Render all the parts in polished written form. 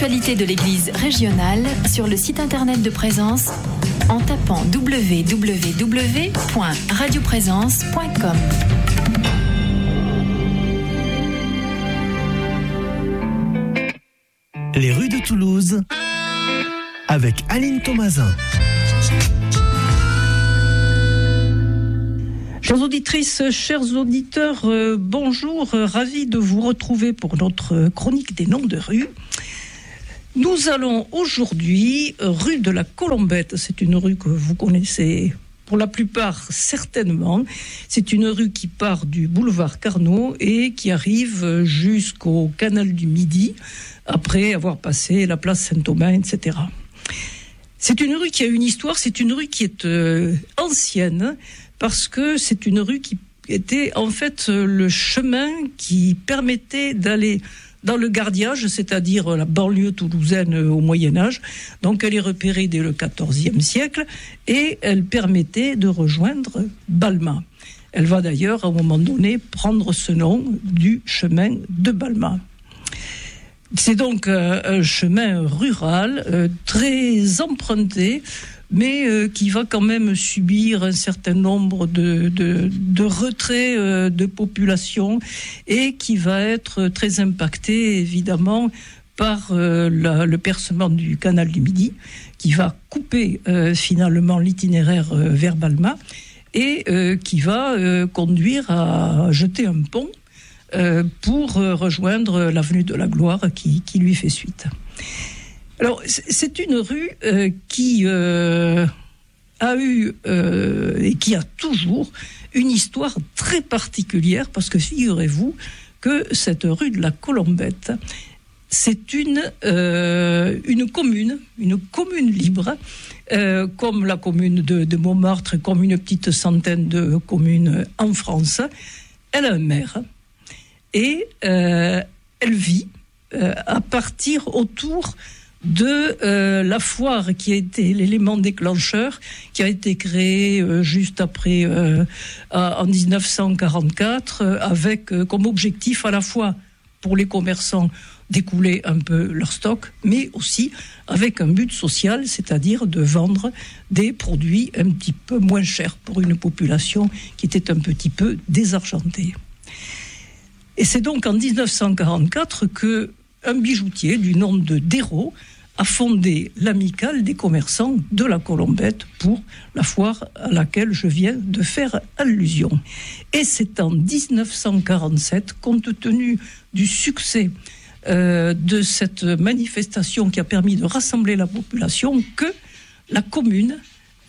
l'actualité de l'Église régionale sur le site internet de Présence en tapant www.radioprésence.com. Les rues de Toulouse avec Aline Thomasin. Chères auditrices, chers auditeurs, bonjour, ravi de vous retrouver pour notre chronique des noms de rues. Nous allons aujourd'hui rue de la Colombette. C'est une rue que vous connaissez pour la plupart certainement. C'est une rue qui part du boulevard Carnot et qui arrive jusqu'au canal du Midi, après avoir passé la place Saint-Thomas, etc. C'est une rue qui a une histoire, c'est une rue qui est ancienne, parce que c'est une rue qui était en fait le chemin qui permettait d'aller dans le Gardiage, c'est-à-dire la banlieue toulousaine au Moyen-Âge. Donc elle est repérée dès le XIVe siècle et elle permettait de rejoindre Balma. Elle va d'ailleurs à un moment donné prendre ce nom du chemin de Balma. C'est donc un chemin rural très emprunté, mais qui va quand même subir un certain nombre de retraits de population et qui va être très impacté évidemment par le percement du canal du Midi, qui va couper finalement l'itinéraire vers Balma et qui va conduire à jeter un pont pour rejoindre l'avenue de la Gloire qui lui fait suite. Alors, c'est une rue qui a eu et qui a toujours une histoire très particulière, parce que figurez-vous que cette rue de la Colombette, c'est une commune libre, comme la commune de Montmartre, comme une petite centaine de communes en France. Elle a un maire et elle vit à partir autour de la foire qui a été l'élément déclencheur, qui a été créé juste après en 1944, avec comme objectif à la fois pour les commerçants d'écouler un peu leur stock, mais aussi avec un but social, c'est-à-dire de vendre des produits un petit peu moins chers pour une population qui était un petit peu désargentée. Et c'est donc en 1944 que un bijoutier du nom de Dérault a fondé l'amicale des commerçants de la Colombette pour la foire à laquelle je viens de faire allusion. Et c'est en 1947, compte tenu du succès de cette manifestation qui a permis de rassembler la population, que la commune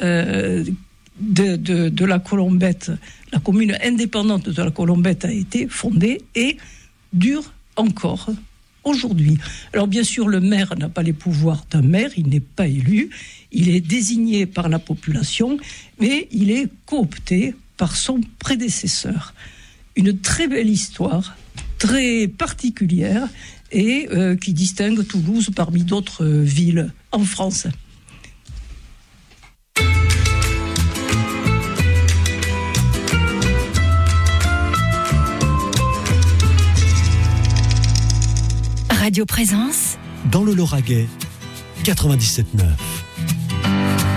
de la Colombette, la commune indépendante de la Colombette a été fondée et dure encore aujourd'hui. Alors bien sûr, le maire n'a pas les pouvoirs d'un maire, il n'est pas élu, il est désigné par la population, mais il est coopté par son prédécesseur. Une très belle histoire, très particulière, et qui distingue Toulouse parmi d'autres villes en France. Radio Présence dans le Lauragais 97.9.